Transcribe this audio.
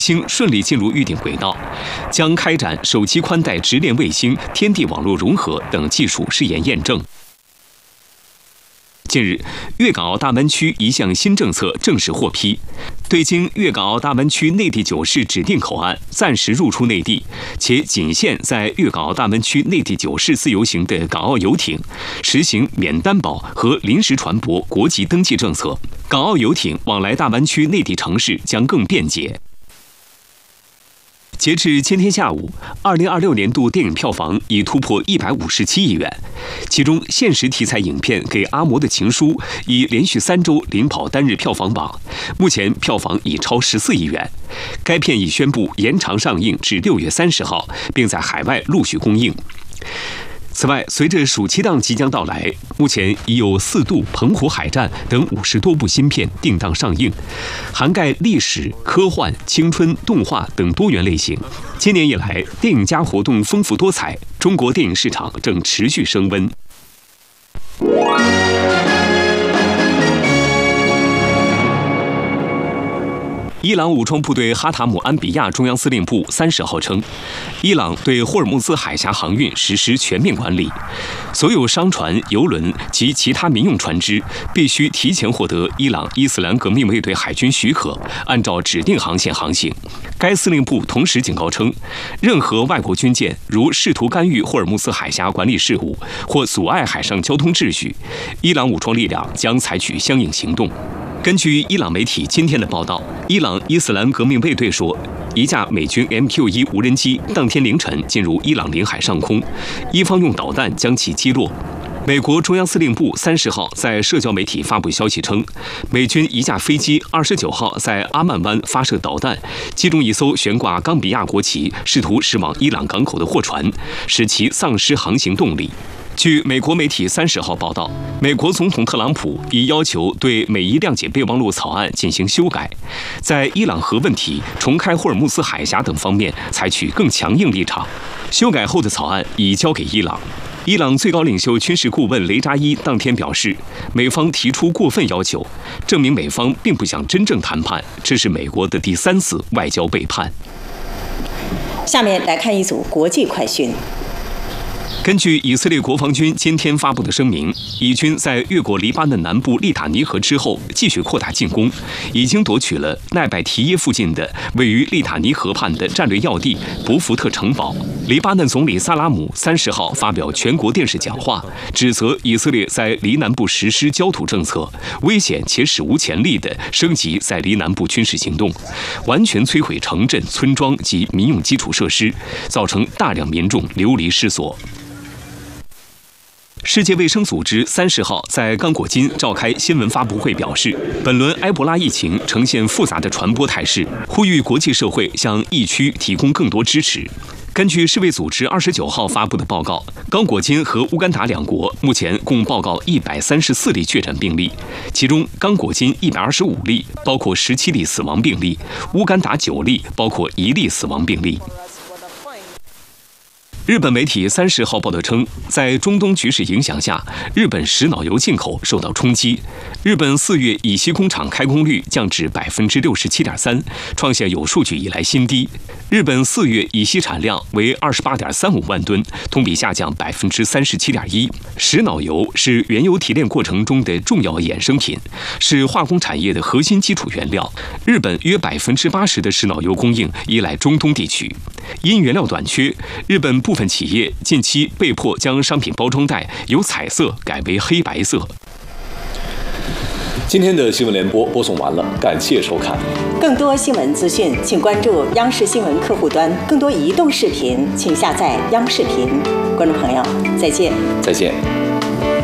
星顺利进入预定轨道，将开展手机宽带直连卫星、天地网络融合等技术试验验证。近日，粤港澳大湾区一项新政策正式获批，对经粤港澳大湾区内地9市指定口岸暂时入出内地，且仅限在粤港澳大湾区内地9市自由行的港澳游艇，实行免担保和临时船舶国籍登记政策，港澳游艇往来大湾区内地城市将更便捷。截至今天下午，2026年度电影票房已突破157亿元，其中现实题材影片《给阿嬷的情书》已连续3周领跑单日票房榜，目前票房已超14亿元。该片已宣布延长上映至6月30号，并在海外陆续公映。此外，随着暑期档即将到来，目前已有《4渡》《澎湖海战》等50多部新片定档上映，涵盖历史、科幻、青春、动画等多元类型。今年以来，电影节活动丰富多彩，中国电影市场正持续升温。伊朗武装部队哈塔姆安比亚中央司令部30号称，伊朗对霍尔木兹海峡航运实施全面管理，所有商船、油轮及其他民用船只必须提前获得伊朗伊斯兰革命卫队海军许可，按照指定航线航行。该司令部同时警告称，任何外国军舰如试图干预霍尔木兹海峡管理事务或阻碍海上交通秩序，伊朗武装力量将采取相应行动。根据伊朗媒体今天的报道，伊朗伊斯兰革命卫队说，一架美军 MQ-1无人机当天凌晨进入伊朗领海上空，伊方用导弹将其击落。美国中央司令部30号在社交媒体发布消息称，美军一架飞机29号在阿曼湾发射导弹，击中一艘悬挂冈比亚国旗、试图驶往伊朗港口的货船，使其丧失航行动力。据美国媒体30号报道，美国总统特朗普已要求对美伊谅解备忘录草案进行修改，在伊朗核问题、重开霍尔木兹海峡等方面采取更强硬立场。修改后的草案已交给伊朗。伊朗最高领袖军事顾问雷扎伊当天表示，美方提出过分要求，证明美方并不想真正谈判，这是美国的第3次外交背叛。 下面来看一组国际快讯。 根据以色列国防军今天发布的声明，以军在越过黎巴嫩南部利塔尼河之后，继续扩大进攻，已经夺取了奈拜提耶附近的位于利塔尼河畔的战略要地博福特城堡。黎巴嫩总理萨拉姆30号发表全国电视讲话，指责以色列在黎南部实施焦土政策，危险且史无前例地升级在黎南部军事行动，完全摧毁城镇、村庄及民用基础设施，造成大量民众流离失所。世界卫生组织30号在刚果金召开新闻发布会，表示，本轮埃博拉疫情呈现复杂的传播态势，呼吁国际社会向疫区提供更多支持。根据世卫组织29号发布的报告，刚果金和乌干达2国目前共报告134例确诊病例，其中刚果金125例，包括17例死亡病例；乌干达9例，包括1例死亡病例。日本媒体30号报道称，在中东局势影响下，日本石脑油进口受到冲击。日本4月乙烯工厂开工率降至67.3%，创下有数据以来新低。日本4月乙烯产量为28.35万吨，同比下降37.1%。石脑油是原油提炼过程中的重要衍生品，是化工产业的核心基础原料。日本约80%的石脑油供应依赖中东地区，因原料短缺，日本部分企业近期被迫将商品包装袋由彩色改为黑白色。 今天的新闻联播播送完了，感谢收看。 更多新闻资讯，请关注央视新闻客户端。更多移动视频，请下载央视频。观众朋友，再见。 再见。